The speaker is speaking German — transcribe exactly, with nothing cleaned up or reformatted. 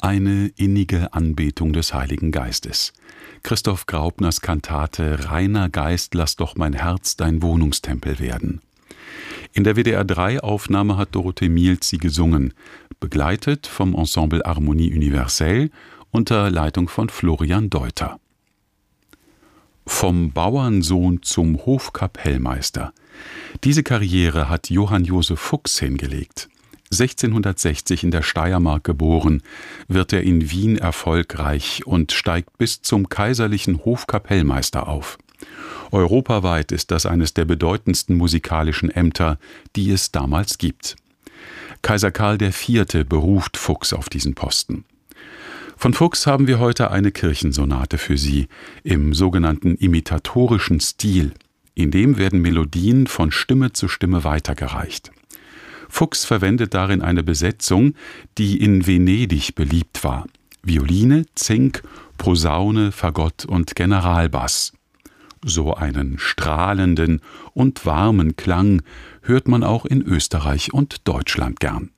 Eine innige Anbetung des Heiligen Geistes. Christoph Graupners Kantate »Reiner Geist, lass doch mein Herz dein Wohnungstempel werden«. In der W D R drei Aufnahme hat Dorothee Mielz sie gesungen, begleitet vom Ensemble Harmonie Universelle unter Leitung von Florian Deuter. Vom Bauernsohn zum Hofkapellmeister. Diese Karriere hat Johann Joseph Fuchs hingelegt. sechzehnhundertsechzig in der Steiermark geboren, wird er in Wien erfolgreich und steigt bis zum kaiserlichen Hofkapellmeister auf. Europaweit ist das eines der bedeutendsten musikalischen Ämter, die es damals gibt. Kaiser Karl der Vierte beruft Fuchs auf diesen Posten. Von Fuchs haben wir heute eine Kirchensonate für Sie im sogenannten imitatorischen Stil. In dem werden Melodien von Stimme zu Stimme weitergereicht. Fuchs verwendet darin eine Besetzung, die in Venedig beliebt war. Violine, Zink, Posaune, Fagott und Generalbass. So einen strahlenden und warmen Klang hört man auch in Österreich und Deutschland gern.